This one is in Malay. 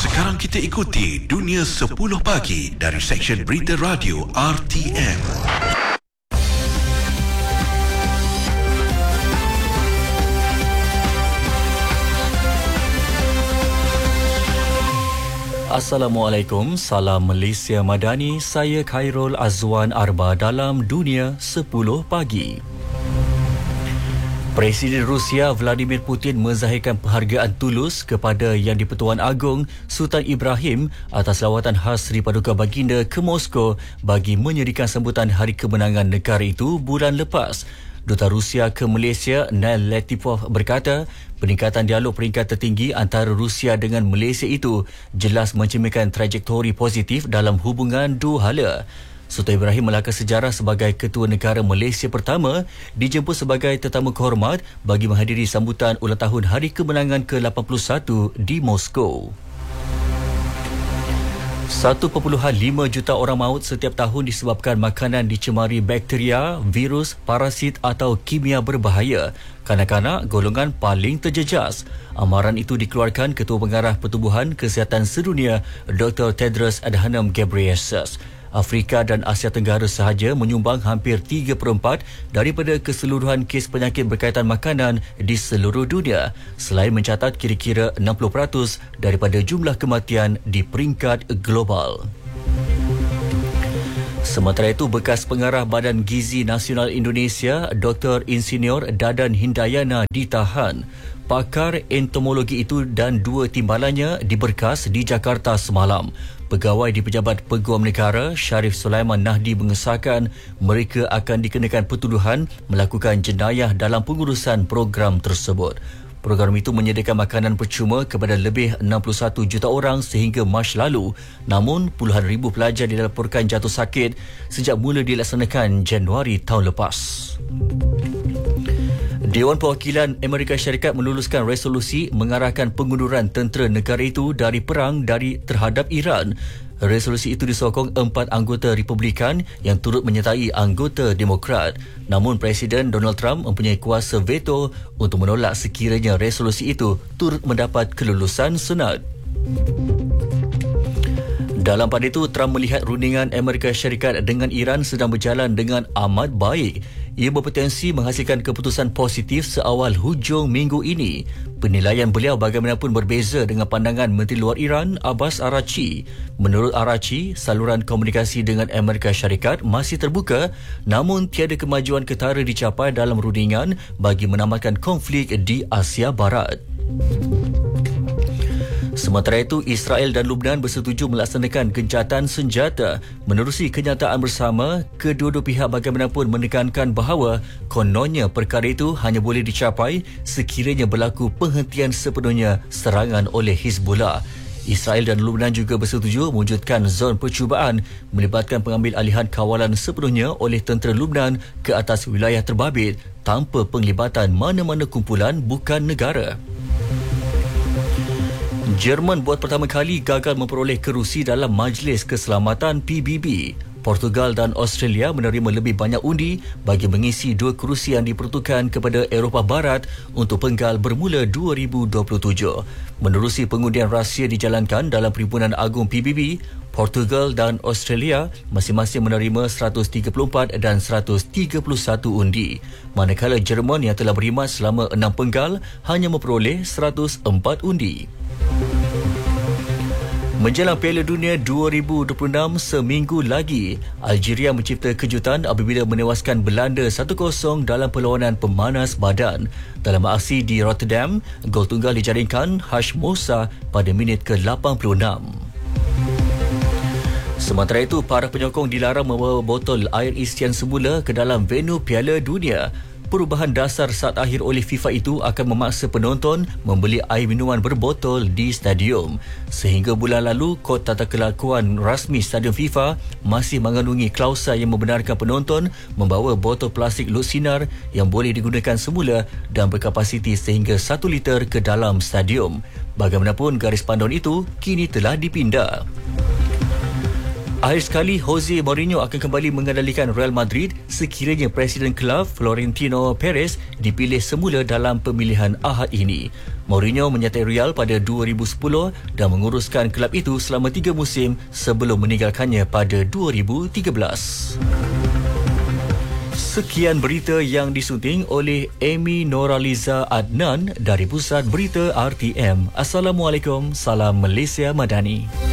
Sekarang kita ikuti Dunia 10 Pagi dari Seksyen Berita Radio RTM. Assalamualaikum, salam Malaysia Madani. Saya Khairul Azwan Arba dalam Dunia 10 Pagi. Presiden Rusia Vladimir Putin menzahirkan penghargaan tulus kepada Yang di-Pertuan Agong Sultan Ibrahim atas lawatan khas Sri Paduka Baginda ke Moskow bagi menyediakan sambutan Hari Kemenangan negara itu bulan lepas. Duta Rusia ke Malaysia Nail Latifov berkata, peningkatan dialog peringkat tertinggi antara Rusia dengan Malaysia itu jelas mencerminkan trajektori positif dalam hubungan dua hala. Sultan Ibrahim melangkah sejarah sebagai ketua negara Malaysia pertama dijemput sebagai tetamu kehormat bagi menghadiri sambutan ulang tahun Hari Kemenangan ke-81 di Moskow. 1.5 juta orang maut setiap tahun disebabkan makanan dicemari bakteria, virus, parasit atau kimia berbahaya. Kanak-kanak golongan paling terjejas. Amaran itu dikeluarkan Ketua Pengarah Pertubuhan Kesihatan Sedunia Dr. Tedros Adhanom Ghebreyesus. Afrika dan Asia Tenggara sahaja menyumbang hampir 3/4 daripada keseluruhan kes penyakit berkaitan makanan di seluruh dunia, selain mencatat kira-kira 60% daripada jumlah kematian di peringkat global. Sementara itu, bekas pengarah Badan Gizi Nasional Indonesia, Dr. Insinyur Dadan Hindayana ditahan. Pakar entomologi itu dan dua timbalannya diberkas di Jakarta semalam. Pegawai di Pejabat Peguam Negara, Sharif Sulaiman Nahdi mengesahkan mereka akan dikenakan pertuduhan melakukan jenayah dalam pengurusan program tersebut. Program itu menyediakan makanan percuma kepada lebih 61 juta orang sehingga Mac lalu. Namun, puluhan ribu pelajar dilaporkan jatuh sakit sejak mula dilaksanakan Januari tahun lepas. Dewan Perwakilan Amerika Syarikat meluluskan resolusi mengarahkan pengunduran tentera negara itu dari perang terhadap Iran. Resolusi itu disokong 4 anggota Republikan yang turut menyertai anggota Demokrat. Namun Presiden Donald Trump mempunyai kuasa veto untuk menolak sekiranya resolusi itu turut mendapat kelulusan Senat. Dalam pada itu, Trump melihat rundingan Amerika Syarikat dengan Iran sedang berjalan dengan amat baik. Ia berpotensi menghasilkan keputusan positif seawal hujung minggu ini. Penilaian beliau bagaimanapun berbeza dengan pandangan Menteri Luar Iran, Abbas Araghchi. Menurut Araghchi, saluran komunikasi dengan Amerika Syarikat masih terbuka, namun tiada kemajuan ketara dicapai dalam rundingan bagi menamatkan konflik di Asia Barat. Sementara itu, Israel dan Lubnan bersetuju melaksanakan gencatan senjata. Menerusi kenyataan bersama, kedua-dua pihak bagaimanapun menekankan bahawa kononnya perkara itu hanya boleh dicapai sekiranya berlaku penghentian sepenuhnya serangan oleh Hizbullah. Israel dan Lubnan juga bersetuju mewujudkan zon percubaan melibatkan pengambil alihan kawalan sepenuhnya oleh tentera Lubnan ke atas wilayah terbabit tanpa penglibatan mana-mana kumpulan bukan negara. Jerman buat pertama kali gagal memperoleh kerusi dalam Majlis Keselamatan PBB. Portugal dan Australia menerima lebih banyak undi bagi mengisi 2 kerusi yang diperuntukkan kepada Eropah Barat untuk penggal bermula 2027. Menerusi pengundian rahsia dijalankan dalam Perhimpunan Agung PBB, Portugal dan Australia masing-masing menerima 134 dan 131 undi. Manakala Jerman yang telah berkhidmat selama 6 penggal hanya memperoleh 104 undi. Menjelang Piala Dunia 2026 seminggu lagi, Algeria mencipta kejutan apabila menewaskan Belanda 1-0 dalam perlawanan pemanas badan. Dalam aksi di Rotterdam, gol tunggal dijaringkan Hash Moussa pada minit ke-86. Sementara itu, para penyokong dilarang membawa botol air isian semula ke dalam venue Piala Dunia. Perubahan dasar saat akhir oleh FIFA itu akan memaksa penonton membeli air minuman berbotol di stadium. Sehingga bulan lalu, kod tata kelakuan rasmi stadium FIFA masih mengandungi klausa yang membenarkan penonton membawa botol plastik lut sinar yang boleh digunakan semula dan berkapasiti sehingga 1 liter ke dalam stadium. Bagaimanapun, garis panduan itu kini telah dipindah. Akhir sekali, Jose Mourinho akan kembali mengendalikan Real Madrid sekiranya Presiden kelab Florentino Perez dipilih semula dalam pemilihan Ahad ini. Mourinho menyertai Real pada 2010 dan menguruskan kelab itu selama 3 musim sebelum meninggalkannya pada 2013. Sekian berita yang disunting oleh Amy Noraliza Adnan dari Pusat Berita RTM. Assalamualaikum, salam Malaysia Madani.